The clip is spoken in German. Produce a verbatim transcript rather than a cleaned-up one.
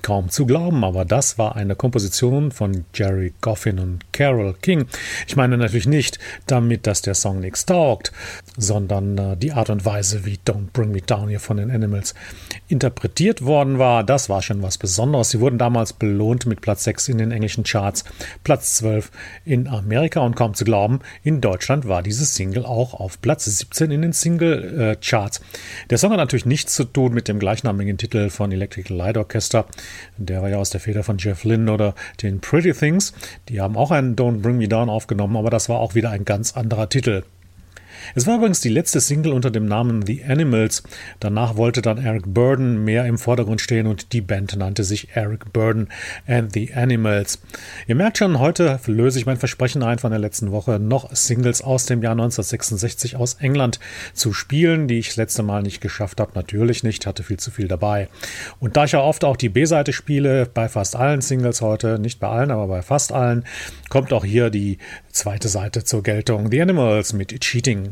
Kaum zu glauben, aber das war eine Komposition von Jerry Goffin und Carole King. Ich meine natürlich nicht damit, dass der Song nichts taugt, sondern äh, die Art und Weise, wie Don't Bring Me Down hier von den Animals interpretiert worden war, das war schon was Besonderes. Sie wurden damals belohnt mit Platz sechs in den englischen Charts, Platz zwölf in Amerika und kaum zu glauben, in Deutschland war diese Single auch auf Platz siebzehn in den Single-Charts. Der Song hat natürlich nichts zu tun mit dem gleichnamigen Titel von Electric Light Orchestra. Der war ja aus der Feder von Jeff Lynne oder den Pretty Things. Die haben auch einen Don't Bring Me Down aufgenommen, aber das war auch wieder ein ganz anderer Titel. Es war übrigens die letzte Single unter dem Namen The Animals. Danach wollte dann Eric Burdon mehr im Vordergrund stehen und die Band nannte sich Eric Burdon and the Animals. Ihr merkt schon, heute löse ich mein Versprechen ein von der letzten Woche, noch Singles aus dem Jahr neunzehnhundertsechsundsechzig aus England zu spielen, die ich das letzte Mal nicht geschafft habe. Natürlich nicht, hatte viel zu viel dabei. Und da ich ja oft auch die B-Seite spiele, bei fast allen Singles heute, nicht bei allen, aber bei fast allen, kommt auch hier die zweite Seite zur Geltung. The Animals mit Cheating.